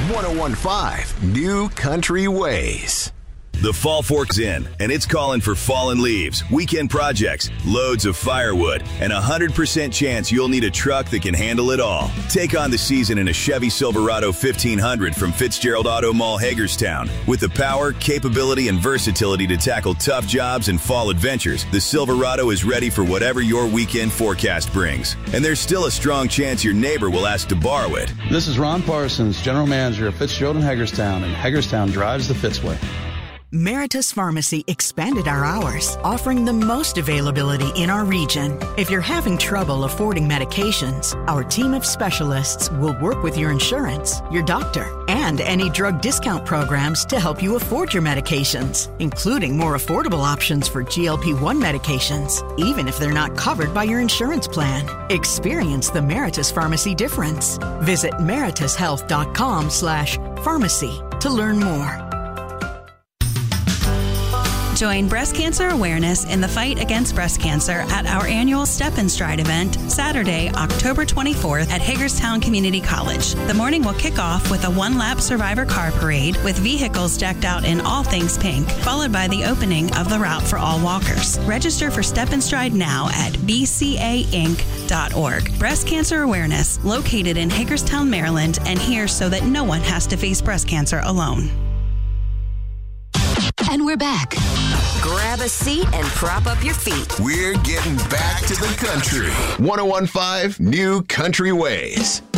101.5 New Country Ways. The Fall Fork's in, and it's calling for fallen leaves, weekend projects, loads of firewood, and 100% chance you'll need a truck that can handle it all. Take on the season in a Chevy Silverado 1500 from Fitzgerald Auto Mall, Hagerstown. With the power, capability, and versatility to tackle tough jobs and fall adventures, the Silverado is ready for whatever your weekend forecast brings. And there's still a strong chance your neighbor will ask to borrow it. This is Ron Parsons, General Manager of Fitzgerald in Hagerstown, and Hagerstown drives the Fitzway. Meritus Pharmacy expanded our hours, offering the most availability in our region. If you're having trouble affording medications, our team of specialists will work with your insurance, your doctor, and any drug discount programs to help you afford your medications, including more affordable options for GLP-1 medications, even if they're not covered by your insurance plan. Experience the Meritus Pharmacy difference. Visit meritushealth.com/pharmacy to learn more. Join breast cancer awareness in the fight against breast cancer at our annual Step and Stride event, Saturday, October 24th at Hagerstown Community College. The morning will kick off with a one-lap survivor car parade with vehicles decked out in all things pink, followed by the opening of the route for all walkers. Register for Step and Stride now at bcainc.org. Breast cancer awareness, located in Hagerstown, Maryland, and here so that no one has to face breast cancer alone. And we're back. Grab a seat and prop up your feet. We're getting back to the country. 101.5 New Country Ways.